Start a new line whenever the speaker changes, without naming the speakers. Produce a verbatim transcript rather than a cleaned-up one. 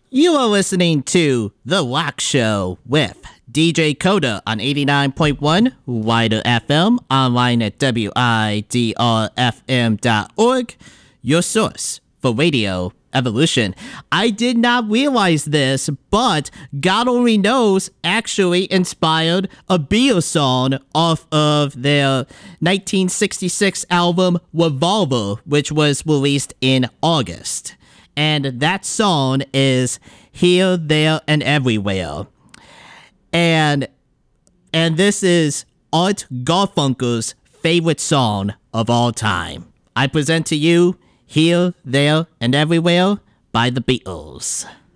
You are listening to The Rock Show with D J Coda on eighty-nine point one Wider F M, online at W I D R F M dot org, your source for radio evolution. I did not realize this, but God Only Knows actually inspired a Beatles song off of their nineteen sixty-six album Revolver, which was released in August. And that song is Here, There, and Everywhere. And and this is Art Garfunkel's favorite song of all time. I present to you Here, There, and Everywhere by the Beatles.